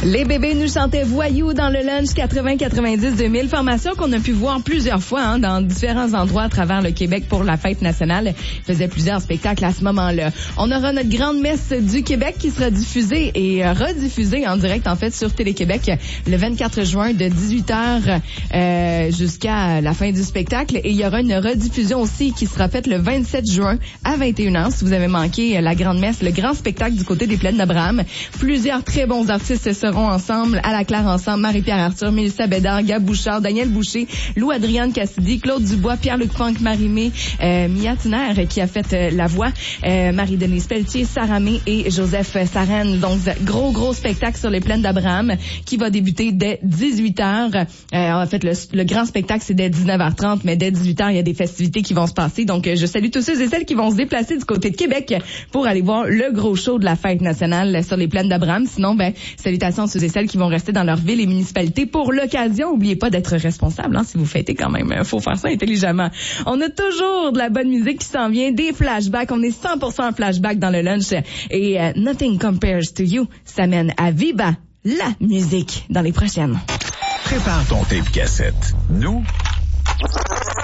Les bébés nous chantaient Voyou dans le lunch 80-90-2000, formation qu'on a pu voir plusieurs fois dans différents endroits à travers le Québec pour la fête nationale. Ils faisaient plusieurs spectacles à ce moment-là. On aura notre grande messe du Québec qui sera diffusée et rediffusée en direct en fait sur Télé-Québec le 24 juin de 18h jusqu'à la fin du spectacle. Et il y aura une rediffusion aussi qui sera faite le 27 juin à 21h. Si vous avez manqué la grande messe, le grand spectacle du côté des Plaines d'Abraham, plusieurs très bons artistes seront ensemble, à la Claire ensemble, Marie-Pierre Arthur, Mélissa Bédard, Gab Bouchard, Daniel Boucher, Lou-Adrienne Cassidy, Claude Dubois, Pierre-Luc Funk, Marie-Mé, Mia Tiner qui a fait la voix, Marie-Denise Pelletier, Sarah May et Joseph Sarène. Donc, gros spectacle sur les Plaines d'Abraham qui va débuter dès 18h. En fait, le grand spectacle, c'est dès 19h30, mais dès 18h, il y a des festivités qui vont se passer. Donc, je salue tous ceux et celles qui vont se déplacer du côté de Québec pour aller voir le gros show de la fête nationale sur les Plaines d'Abraham. Sinon, salutations à ceux et celles qui vont rester dans leur ville et municipalité pour l'occasion. N'oubliez pas d'être responsable, si vous fêtez quand même. Faut faire ça intelligemment. On a toujours de la bonne musique qui s'en vient, des flashbacks. On est 100% flashback dans le lunch. Et Nothing Compares to You, ça mène à Viva, la musique, dans les prochaines. Prépare ton tape cassette. Nous,